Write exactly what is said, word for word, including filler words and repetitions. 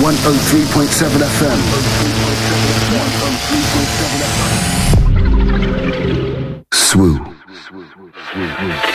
one oh three point seven F M. Swoo.